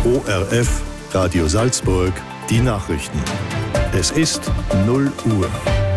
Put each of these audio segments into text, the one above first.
ORF Radio Salzburg, die Nachrichten. Es ist 0 Uhr.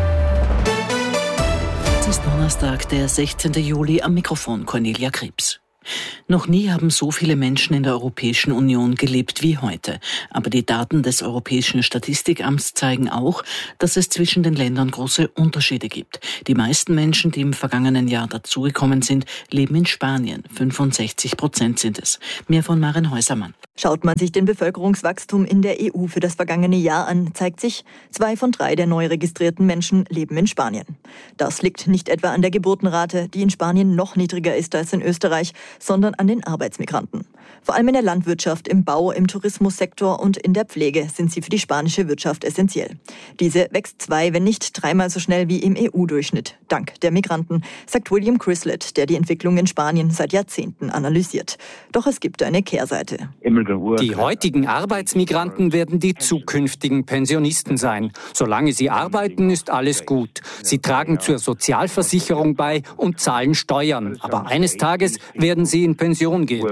Es ist Donnerstag, der 16. Juli, am Mikrofon Cornelia Krebs. Noch nie haben so viele Menschen in der Europäischen Union gelebt wie heute. Aber die Daten des Europäischen Statistikamts zeigen auch, dass es zwischen den Ländern große Unterschiede gibt. Die meisten Menschen, die im vergangenen Jahr dazugekommen sind, leben in Spanien. 65% sind es. Mehr von Maren Häusermann. Schaut man sich den Bevölkerungswachstum in der EU für das vergangene Jahr an, zeigt sich, 2 von 3 der neu registrierten Menschen leben in Spanien. Das liegt nicht etwa an der Geburtenrate, die in Spanien noch niedriger ist als in Österreich, sondern an den Arbeitsmigranten. Vor allem in der Landwirtschaft, im Bau, im Tourismussektor und in der Pflege sind sie für die spanische Wirtschaft essentiell. Diese wächst 2, wenn nicht 3-mal so schnell wie im EU-Durchschnitt, dank der Migranten, sagt William Crislett, der die Entwicklung in Spanien seit Jahrzehnten analysiert. Doch es gibt eine Kehrseite. Die heutigen Arbeitsmigranten werden die zukünftigen Pensionisten sein. Solange sie arbeiten, ist alles gut. Sie tragen zur Sozialversicherung bei und zahlen Steuern. Aber eines Tages werden sie in Pension gehen.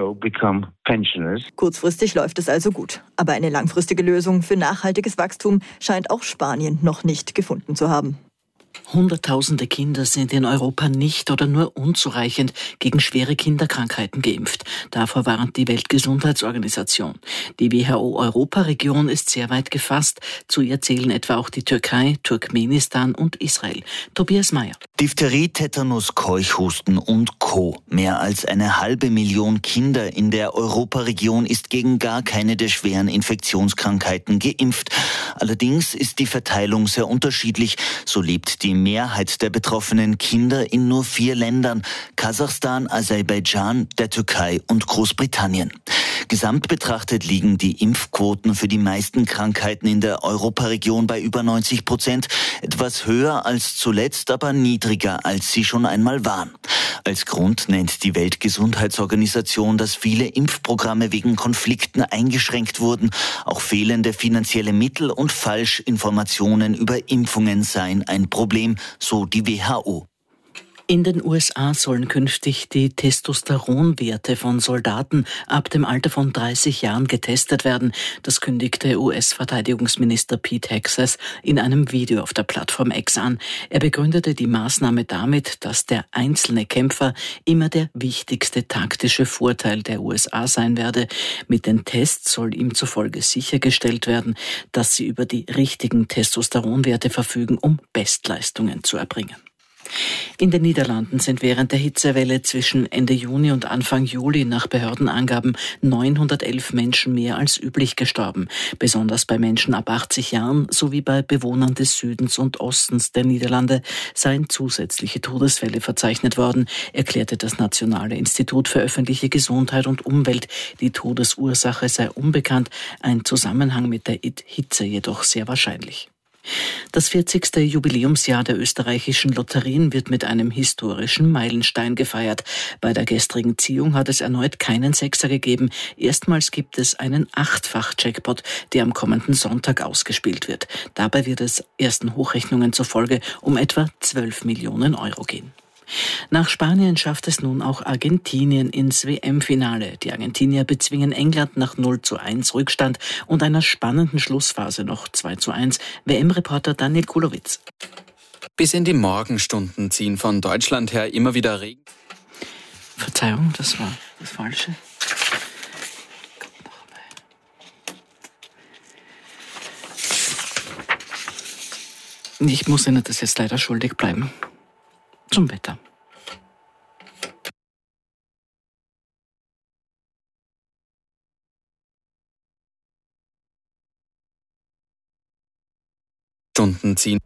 Kurzfristig läuft es also gut. Aber eine langfristige Lösung für nachhaltiges Wachstum scheint auch Spanien noch nicht gefunden zu haben. Hunderttausende Kinder sind in Europa nicht oder nur unzureichend gegen schwere Kinderkrankheiten geimpft. Davor warnt die Weltgesundheitsorganisation. Die WHO-Europaregion ist sehr weit gefasst. Zu ihr zählen etwa auch die Türkei, Turkmenistan und Israel. Tobias Mayer. Diphtherie, Tetanus, Keuchhusten und Co. Mehr als 500.000 Kinder in der Europaregion ist gegen gar keine der schweren Infektionskrankheiten geimpft. Allerdings ist die Verteilung sehr unterschiedlich. So lebt die Mehrheit der betroffenen Kinder in nur 4 Ländern: Kasachstan, Aserbaidschan, der Türkei und Großbritannien. Gesamt betrachtet liegen die Impfquoten für die meisten Krankheiten in der Europaregion bei über 90%, etwas höher als zuletzt, aber niedriger, als sie schon einmal waren. Als Grund nennt die Weltgesundheitsorganisation, dass viele Impfprogramme wegen Konflikten eingeschränkt wurden. Auch fehlende finanzielle Mittel und Falschinformationen über Impfungen seien ein Problem, so die WHO. In den USA sollen künftig die Testosteronwerte von Soldaten ab dem Alter von 30 Jahren getestet werden. Das kündigte US-Verteidigungsminister Pete Hegseth in einem Video auf der Plattform X an. Er begründete die Maßnahme damit, dass der einzelne Kämpfer immer der wichtigste taktische Vorteil der USA sein werde. Mit den Tests soll ihm zufolge sichergestellt werden, dass sie über die richtigen Testosteronwerte verfügen, um Bestleistungen zu erbringen. In den Niederlanden sind während der Hitzewelle zwischen Ende Juni und Anfang Juli nach Behördenangaben 911 Menschen mehr als üblich gestorben. Besonders bei Menschen ab 80 Jahren sowie bei Bewohnern des Südens und Ostens der Niederlande seien zusätzliche Todesfälle verzeichnet worden, erklärte das Nationale Institut für öffentliche Gesundheit und Umwelt. Die Todesursache sei unbekannt, ein Zusammenhang mit der Hitze jedoch sehr wahrscheinlich. Das 40. Jubiläumsjahr der österreichischen Lotterien wird mit einem historischen Meilenstein gefeiert. Bei der gestrigen Ziehung hat es erneut keinen Sechser gegeben. Erstmals gibt es einen 8-fach-Jackpot, der am kommenden Sonntag ausgespielt wird. Dabei wird es ersten Hochrechnungen zufolge um etwa 12 Millionen Euro gehen. Nach Spanien schafft es nun auch Argentinien ins WM-Finale. Die Argentinier bezwingen England nach 0:1 Rückstand und einer spannenden Schlussphase noch 2:1. WM-Reporter Daniel Kulowitz. Bis in die Morgenstunden ziehen von Deutschland her immer wieder Regen. Verzeihung, das war das Falsche. Ich muss Ihnen das jetzt leider schuldig bleiben. Zum Wetter. Stunden ziehen.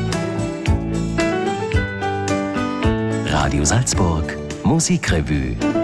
Radio Salzburg, Musikrevue.